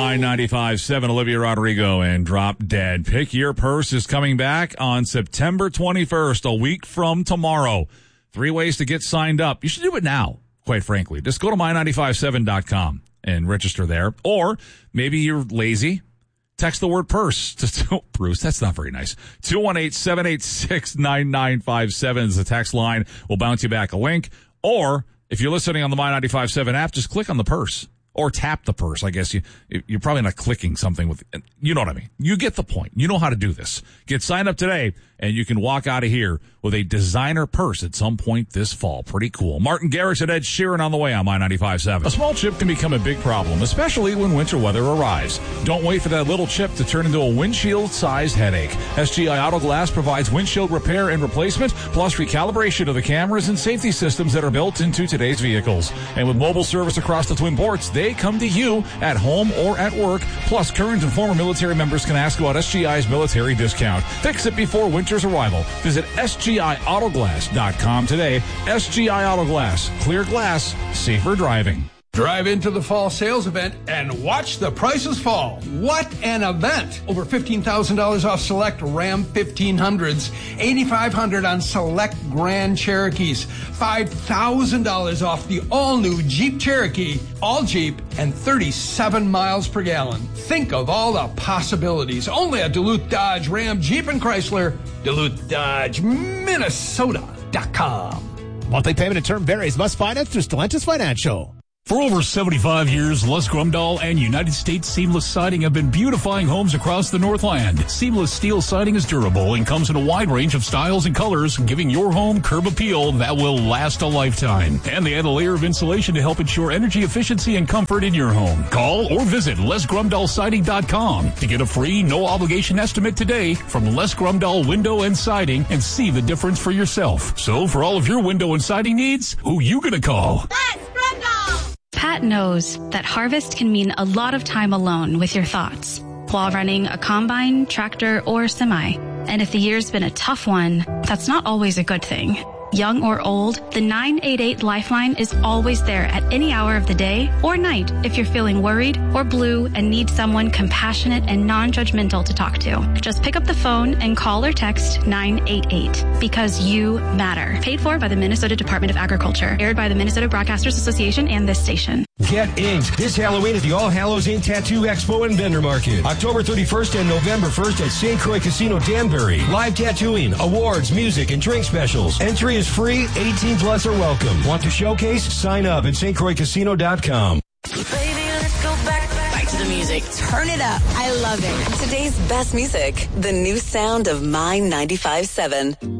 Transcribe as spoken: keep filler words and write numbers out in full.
My ninety-five point seven, Olivia Rodrigo and Drop Dead. Pick Your Purse is coming back on September twenty-first, a week from tomorrow. Three ways to get signed up. You should do it now, quite frankly. Just go to my ninety-five seven dot com and register there. Or maybe you're lazy. Text the word purse to Bruce. That's not very nice. two one eight, seven eight six, nine nine five seven is the text line. We'll bounce you back a link. Or if you're listening on the My ninety-five point seven app, just click on the purse. Or tap the purse. I guess you, you're probably not clicking something with, you know what I mean. You get the point. You know how to do this. Get signed up today, and you can walk out of here with a designer purse at some point this fall. Pretty cool. Martin Garrix and Ed Sheeran on the way on My ninety-five point seven. A small chip can become a big problem, especially when winter weather arrives. Don't wait for that little chip to turn into a windshield-sized headache. S G I Auto Glass provides windshield repair and replacement, plus recalibration of the cameras and safety systems that are built into today's vehicles. And with mobile service across the Twin Ports, they come to you at home or at work. Plus, current and former military members can ask about S G I's military discount. Fix it before winter's arrival. Visit S G I Auto Glass dot com today. S G I Auto Glass. Clear glass. Safer driving. Drive into the fall sales event and watch the prices fall. What an event! Over fifteen thousand dollars off select Ram fifteen hundreds, eight thousand five hundred dollars on select Grand Cherokees, five thousand dollars off the all-new Jeep Cherokee, all Jeep, and thirty-seven miles per gallon. Think of all the possibilities. Only at Duluth Dodge, Ram, Jeep, and Chrysler. Duluth Dodge, Minnesota dot com. Monthly payment and term varies. Must finance through Stellantis Financial. For over seventy-five years, Les Grumdahl and United States Seamless Siding have been beautifying homes across the Northland. Seamless steel siding is durable and comes in a wide range of styles and colors, giving your home curb appeal that will last a lifetime. And they add a layer of insulation to help ensure energy efficiency and comfort in your home. Call or visit Les Grumdahl Siding dot com to get a free, no-obligation estimate today from Les Grumdahl Window and Siding and see the difference for yourself. So for all of your window and siding needs, who you gonna call? Les Grumdahl! Pat knows that harvest can mean a lot of time alone with your thoughts while running a combine, tractor, or semi. And if the year's been a tough one, that's not always a good thing. Young or old, the nine eight eight Lifeline is always there at any hour of the day or night if you're feeling worried or blue and need someone compassionate and non-judgmental to talk to. Just pick up the phone and call or text nine eight eight because you matter. Paid for by the Minnesota Department of Agriculture. Aired by the Minnesota Broadcasters Association and this station. Get inked this Halloween at the All Hallows Ink Tattoo Expo and Vendor Market. October thirty-first and November first at Saint Croix Casino Danbury. Live tattooing, awards, music, and drink specials. Entry is free. eighteen plus are welcome. Want to showcase? Sign up at S T Croix Casino dot com. Baby, let's go back, back to the music. Turn it up. I love it. Today's best music. The new sound of My ninety-five point seven.